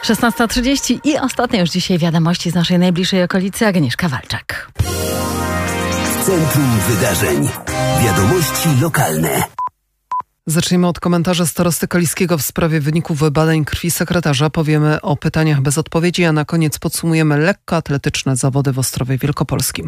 16:30 i ostatnie już dzisiaj wiadomości z naszej najbliższej okolicy. Agnieszka Walczak. W centrum wydarzeń. Wiadomości lokalne. Zacznijmy od komentarza starosty kaliskiego w sprawie wyników badań krwi sekretarza. Powiemy o pytaniach bez odpowiedzi, a na koniec podsumujemy lekkoatletyczne zawody w Ostrowie Wielkopolskim.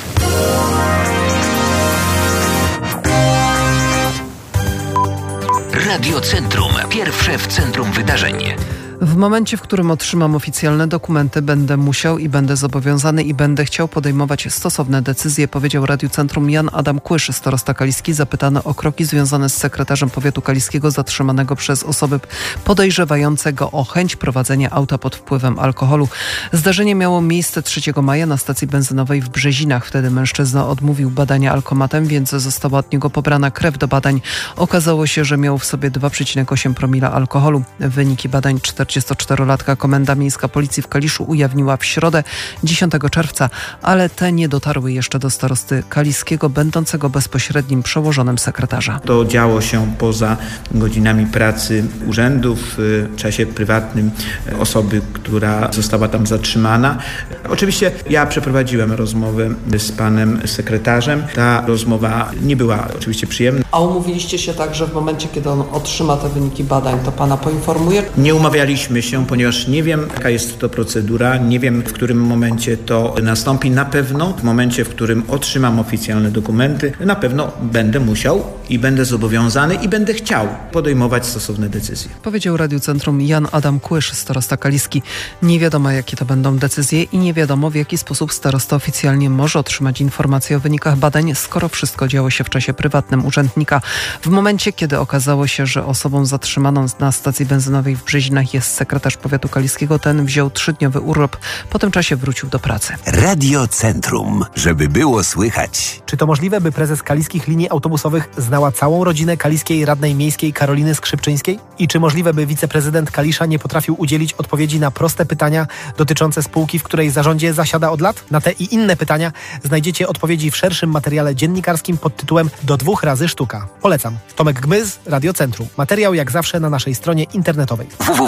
Radio Centrum. Pierwsze w centrum wydarzeń. W momencie, w którym otrzymam oficjalne dokumenty, będę musiał i będę zobowiązany i będę chciał podejmować stosowne decyzje, powiedział Radiu Centrum Jan Adam Kłysz, starosta kaliski, zapytany o kroki związane z sekretarzem powiatu kaliskiego zatrzymanego przez osoby podejrzewające go o chęć prowadzenia auta pod wpływem alkoholu. Zdarzenie miało miejsce 3 maja na stacji benzynowej w Brzezinach. Wtedy mężczyzna odmówił badania alkomatem, więc została od niego pobrana krew do badań. Okazało się, że miał w sobie 2,8 promila alkoholu. Wyniki badań 44-latka Komenda Miejska Policji w Kaliszu ujawniła w środę 10 czerwca, ale te nie dotarły jeszcze do starosty kaliskiego, będącego bezpośrednim przełożonym sekretarza. To działo się poza godzinami pracy urzędu, w czasie prywatnym osoby, która została tam zatrzymana. Oczywiście ja przeprowadziłem rozmowę z panem sekretarzem. Ta rozmowa nie była oczywiście przyjemna. A umówiliście się tak, że w momencie, kiedy on otrzyma te wyniki badań, to pana poinformuje? Nie umawialiśmy się, ponieważ nie wiem, jaka jest to procedura, nie wiem, w którym momencie to nastąpi. Na pewno w momencie, w którym otrzymam oficjalne dokumenty, na pewno będę musiał i będę zobowiązany i będę chciał podejmować stosowne decyzje. Powiedział Radiu Centrum Jan Adam Kłysz, starosta kaliski. Nie wiadomo, jakie to będą decyzje i nie wiadomo, w jaki sposób starosta oficjalnie może otrzymać informacje o wynikach badań, skoro wszystko działo się w czasie prywatnym urzędnika. W momencie, kiedy okazało się, że osobą zatrzymaną na stacji benzynowej w Brzezinach jest sekretarz powiatu kaliskiego, ten wziął 3-dniowy urlop. Po tym czasie wrócił do pracy. Radio Centrum, żeby było słychać. Czy to możliwe, by prezes kaliskich linii autobusowych znała całą rodzinę kaliskiej radnej miejskiej Karoliny Skrzypczyńskiej? I czy możliwe, by wiceprezydent Kalisza nie potrafił udzielić odpowiedzi na proste pytania dotyczące spółki, w której zarządzie zasiada od lat? Na te i inne pytania znajdziecie odpowiedzi w szerszym materiale dziennikarskim pod tytułem Do 2 razy sztuka. Polecam. Tomek Gmyz, Radio Centrum. Materiał jak zawsze na naszej stronie internetowej.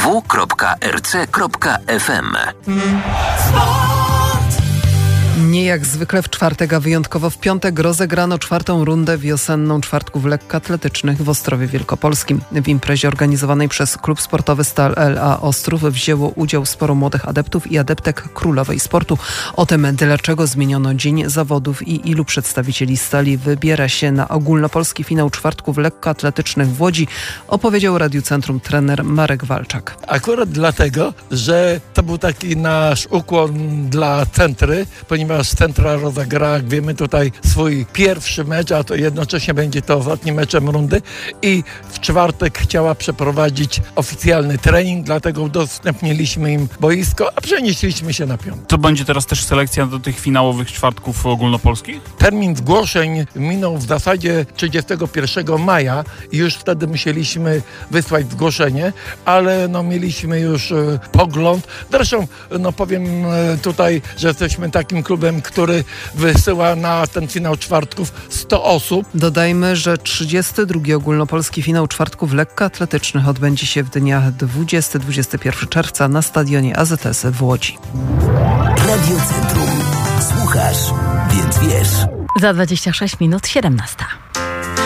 www.rc.fm. Nie jak zwykle w czwartek, a wyjątkowo w piątek rozegrano 4. rundę wiosenną czwartków lekkoatletycznych w Ostrowie Wielkopolskim. W imprezie organizowanej przez klub sportowy Stal LA Ostrów wzięło udział sporo młodych adeptów i adeptek królowej sportu. O tym, dlaczego zmieniono dzień zawodów i ilu przedstawicieli Stali wybiera się na ogólnopolski finał czwartków lekkoatletycznych w Łodzi, opowiedział Radiu Centrum trener Marek Walczak. Akurat dlatego, że to był taki nasz ukłon dla Centry, ponieważ Centra rozegra, jak wiemy, tutaj swój pierwszy mecz, a to jednocześnie będzie to ostatnim meczem rundy i w czwartek chciała przeprowadzić oficjalny trening, dlatego udostępniliśmy im boisko, a przenieśliśmy się na piątek. To będzie teraz też selekcja do tych finałowych czwartków ogólnopolskich? Termin zgłoszeń minął w zasadzie 31 maja i już wtedy musieliśmy wysłać zgłoszenie, ale mieliśmy już pogląd. Zresztą powiem tutaj, że jesteśmy takim klubem, który wysyła na ten finał czwartków 100 osób. Dodajmy, że 32. ogólnopolski finał czwartków lekkoatletycznych odbędzie się w dniach 20-21 czerwca na stadionie AZS w Łodzi. Radio Centrum. Słuchasz, więc wiesz. Za 26 minut 17.